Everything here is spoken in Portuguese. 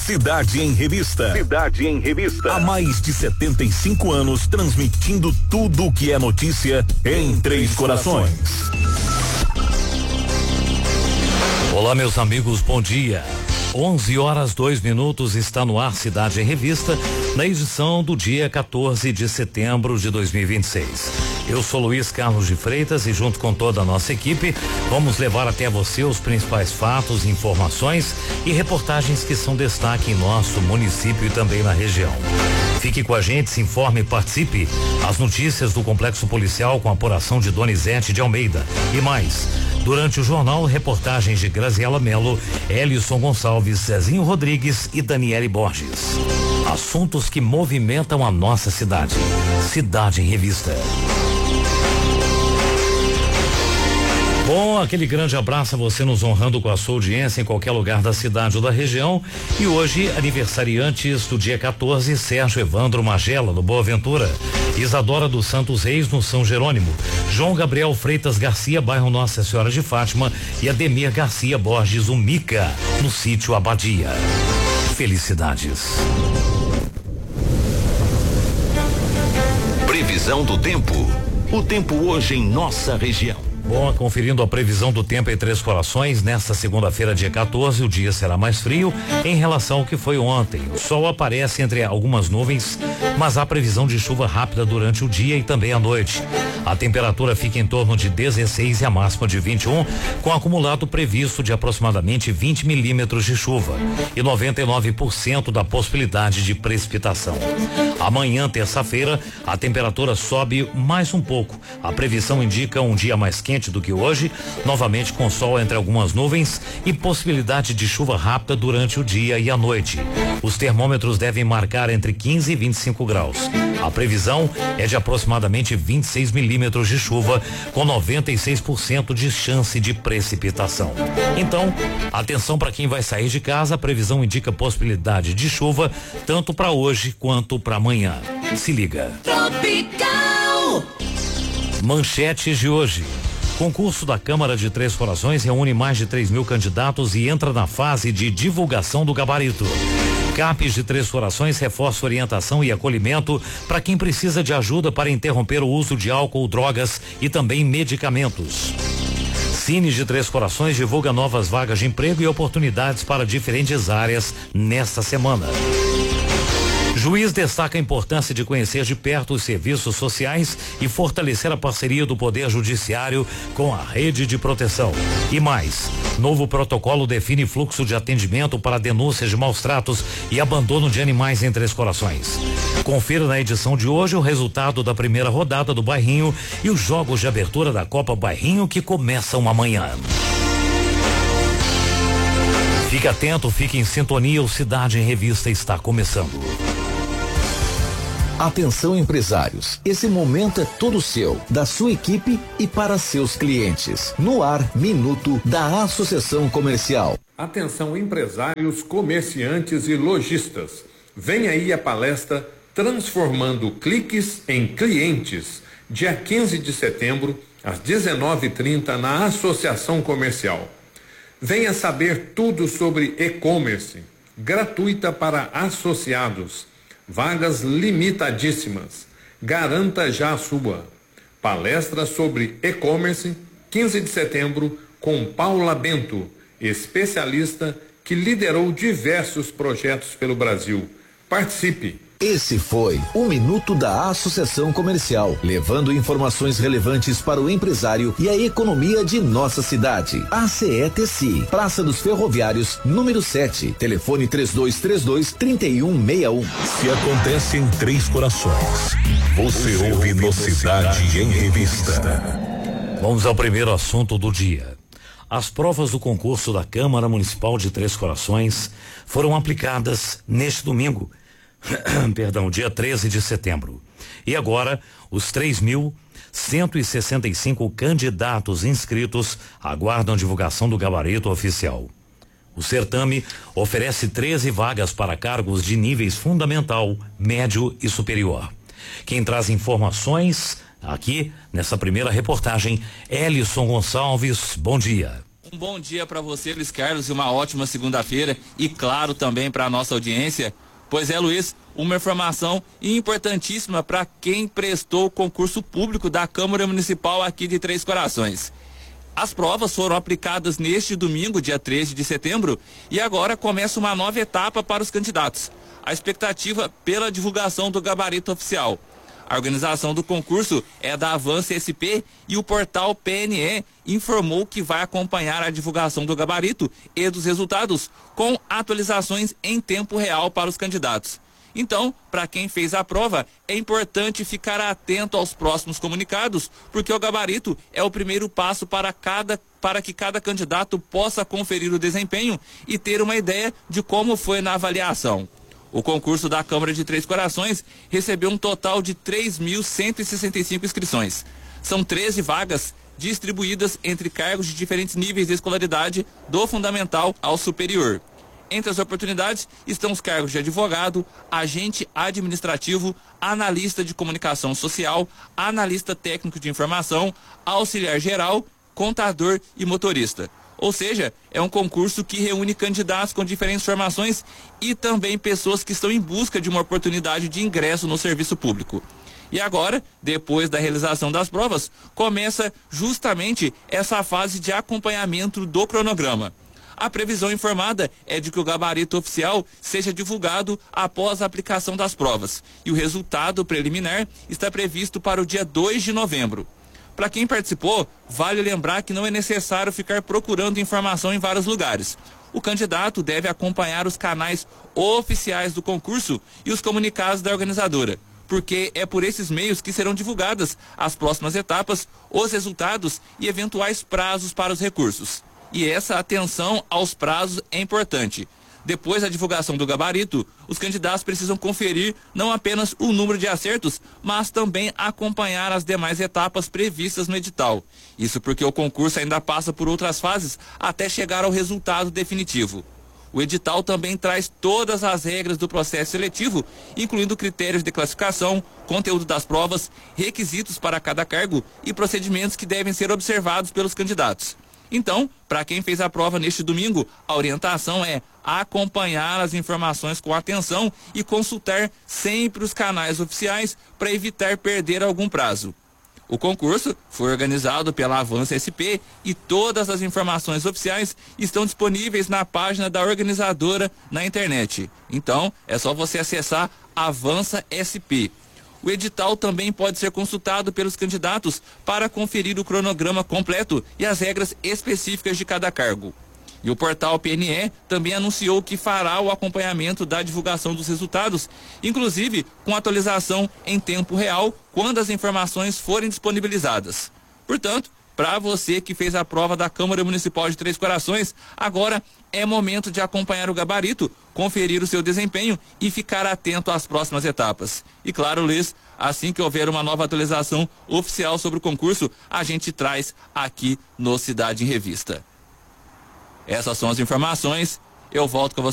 Cidade em Revista. Cidade em Revista. Há mais de 75 anos transmitindo tudo o que é notícia em Três Corações. Olá, meus amigos, bom dia. 11h02 está no ar Cidade em Revista, na edição do dia 14 de setembro de 2026. Eu sou Luiz Carlos de Freitas e junto com toda a nossa equipe vamos levar até você os principais fatos, informações e reportagens que são destaque em nosso município e também na região. Fique com a gente, se informe e participe. As notícias do Complexo Policial com a apuração de Donizete de Almeida e mais. Durante o jornal, reportagens de Graziela Melo, Elison Gonçalves, Zezinho Rodrigues e Daniele Borges. Assuntos que movimentam a nossa cidade. Cidade em Revista. Bom, aquele grande abraço a você nos honrando com a sua audiência em qualquer lugar da cidade ou da região. E hoje, aniversariantes do dia 14, Sérgio Evandro Magela, no Boa Ventura. Isadora dos Santos Reis, no São Jerônimo. João Gabriel Freitas Garcia, bairro Nossa Senhora de Fátima. E Ademir Garcia Borges, o Mica, no sítio Abadia. Felicidades. Previsão do tempo. O tempo hoje em nossa região. Bom, conferindo a previsão do tempo em Três Corações, nesta segunda-feira, dia 14, o dia será mais frio em relação ao que foi ontem. O sol aparece entre algumas nuvens, mas há previsão de chuva rápida durante o dia e também à noite. A temperatura fica em torno de 16 e a máxima de 21, com acumulado previsto de aproximadamente 20 milímetros de chuva e 99% da possibilidade de precipitação. Amanhã, terça-feira, a temperatura sobe mais um pouco. A previsão indica um dia mais quente do que hoje, novamente com sol entre algumas nuvens e possibilidade de chuva rápida durante o dia e a noite. Os termômetros devem marcar entre 15 e 25 graus. A previsão é de aproximadamente 26 milímetros de chuva, com 96% de chance de precipitação. Então, atenção para quem vai sair de casa, a previsão indica possibilidade de chuva tanto para hoje quanto para amanhã. Se liga. Tropical. Manchetes de hoje. Concurso da Câmara de Três Corações reúne mais de 3.000 candidatos e entra na fase de divulgação do gabarito. CAPES de Três Corações reforça orientação e acolhimento para quem precisa de ajuda para interromper o uso de álcool, drogas e também medicamentos. Cine de Três Corações divulga novas vagas de emprego e oportunidades para diferentes áreas nesta semana. Juiz destaca a importância de conhecer de perto os serviços sociais e fortalecer a parceria do Poder Judiciário com a rede de proteção. E mais, novo protocolo define fluxo de atendimento para denúncias de maus tratos e abandono de animais em Três Corações. Confira na edição de hoje o resultado da primeira rodada do Bairrinho e os jogos de abertura da Copa Bairrinho que começam amanhã. Fique atento, fique em sintonia, o Cidade em Revista está começando. Atenção, empresários, esse momento é todo seu, da sua equipe e para seus clientes. No ar, Minuto da Associação Comercial. Atenção, empresários, comerciantes e lojistas. Vem aí a palestra Transformando Cliques em Clientes, dia 15 de setembro, às 19h30, na Associação Comercial. Venha saber tudo sobre e-commerce, gratuita para associados. Vagas limitadíssimas. Garanta já a sua. Palestra sobre e-commerce, 15 de setembro, com Paula Bento, especialista que liderou diversos projetos pelo Brasil. Participe! Esse foi o Minuto da Associação Comercial, levando informações relevantes para o empresário e a economia de nossa cidade. ACETC, Praça dos Ferroviários, número 7, telefone 3232-3161. Se acontece em Três Corações, você ouve no Cidade em Revista. Vamos ao primeiro assunto do dia. As provas do concurso da Câmara Municipal de Três Corações foram aplicadas neste domingo, dia 13 de setembro. E agora, os 3.165 candidatos inscritos aguardam divulgação do gabarito oficial. O certame oferece 13 vagas para cargos de níveis fundamental, médio e superior. Quem traz informações aqui nessa primeira reportagem, Elison Gonçalves. Bom dia. Um bom dia para você, Luiz Carlos, e uma ótima segunda-feira, e claro também para a nossa audiência. Pois é, Luiz, uma informação importantíssima para quem prestou o concurso público da Câmara Municipal aqui de Três Corações. As provas foram aplicadas neste domingo, dia 13 de setembro, e agora começa uma nova etapa para os candidatos. A expectativa pela divulgação do gabarito oficial. A organização do concurso é da Avança SP e o portal PNE informou que vai acompanhar a divulgação do gabarito e dos resultados com atualizações em tempo real para os candidatos. Então, para quem fez a prova, é importante ficar atento aos próximos comunicados, porque o gabarito é o primeiro passo para que cada candidato possa conferir o desempenho e ter uma ideia de como foi na avaliação. O concurso da Câmara de Três Corações recebeu um total de 3.165 inscrições. São 13 vagas distribuídas entre cargos de diferentes níveis de escolaridade, do fundamental ao superior. Entre as oportunidades estão os cargos de advogado, agente administrativo, analista de comunicação social, analista técnico de informação, auxiliar geral, contador e motorista. Ou seja, é um concurso que reúne candidatos com diferentes formações e também pessoas que estão em busca de uma oportunidade de ingresso no serviço público. E agora, depois da realização das provas, começa justamente essa fase de acompanhamento do cronograma. A previsão informada é de que o gabarito oficial seja divulgado após a aplicação das provas. E o resultado preliminar está previsto para o dia 2 de novembro. Para quem participou, vale lembrar que não é necessário ficar procurando informação em vários lugares. O candidato deve acompanhar os canais oficiais do concurso e os comunicados da organizadora, porque é por esses meios que serão divulgadas as próximas etapas, os resultados e eventuais prazos para os recursos. E essa atenção aos prazos é importante. Depois da divulgação do gabarito, os candidatos precisam conferir não apenas o número de acertos, mas também acompanhar as demais etapas previstas no edital. Isso porque o concurso ainda passa por outras fases até chegar ao resultado definitivo. O edital também traz todas as regras do processo seletivo, incluindo critérios de classificação, conteúdo das provas, requisitos para cada cargo e procedimentos que devem ser observados pelos candidatos. Então, para quem fez a prova neste domingo, a orientação é acompanhar as informações com atenção e consultar sempre os canais oficiais para evitar perder algum prazo. O concurso foi organizado pela Avança SP e todas as informações oficiais estão disponíveis na página da organizadora na internet. Então, é só você acessar Avança SP. O edital também pode ser consultado pelos candidatos para conferir o cronograma completo e as regras específicas de cada cargo. E o portal PNE também anunciou que fará o acompanhamento da divulgação dos resultados, inclusive com atualização em tempo real quando as informações forem disponibilizadas. Portanto, para você que fez a prova da Câmara Municipal de Três Corações, agora é momento de acompanhar o gabarito, conferir o seu desempenho e ficar atento às próximas etapas. E claro, Luiz, assim que houver uma nova atualização oficial sobre o concurso, a gente traz aqui no Cidade em Revista. Essas são as informações. Eu volto com você.